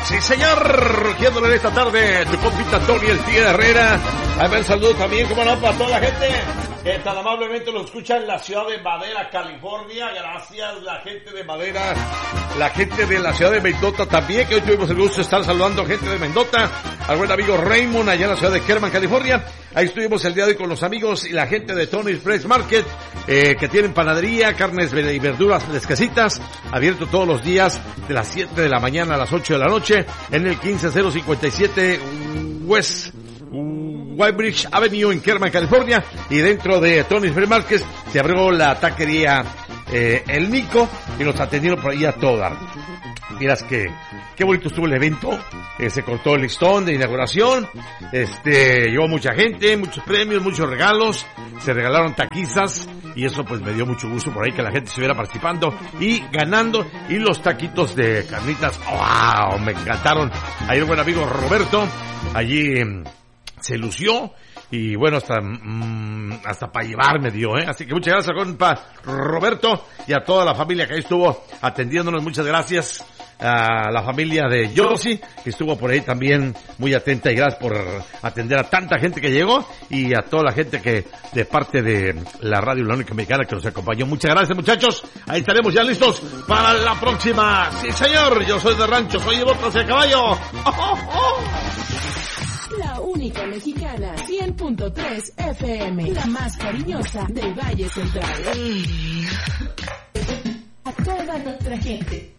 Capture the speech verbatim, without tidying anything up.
Sí, señor, rugiéndole esta tarde, tu compita Tony el Tigre Herrera. A ver, saludo también, como no, para toda la gente que tan amablemente lo escucha en la ciudad de Madera, California. Gracias, la gente de Madera, la gente de la ciudad de Mendota también, que hoy tuvimos el gusto de estar saludando gente de Mendota. Al buen amigo Raymond, allá en la ciudad de Kerman, California. Ahí estuvimos el día de hoy con los amigos y la gente de Tony's Fresh Market, eh, que tienen panadería, carnes y verduras fresquecitas, abierto todos los días de las siete de la mañana a las ocho de la noche, en el quince cero cincuenta y siete West Whitebridge Avenue en Kerman, California. Y dentro de Tony's Fresh Market se abrió la taquería eh, El Nico y nos atendieron por ahí a toda. Miras que qué bonito estuvo el evento, eh, se cortó el listón de inauguración, este, llegó mucha gente, muchos premios, muchos regalos, se regalaron taquizas y eso pues me dio mucho gusto por ahí que la gente estuviera participando y ganando. Y los taquitos de carnitas, wow, me encantaron. Ahí el buen amigo Roberto, allí mmm, se lució. Y bueno, hasta mmm, hasta para llevar me dio, ¿eh? Así que muchas gracias, compa Roberto, y a toda la familia que ahí estuvo atendiéndonos. Muchas gracias a la familia de Yossi, que estuvo por ahí también muy atenta, y gracias por atender a tanta gente que llegó, y a toda la gente que de parte de la Radio La Única Mexicana que nos acompañó. Muchas gracias, muchachos. Ahí estaremos ya listos para la próxima. Sí, señor, yo soy de rancho, soy de botas de caballo. ¡Oh, oh, oh! La Única Mexicana, cien punto tres F M, la más cariñosa del Valle Central. A toda nuestra gente.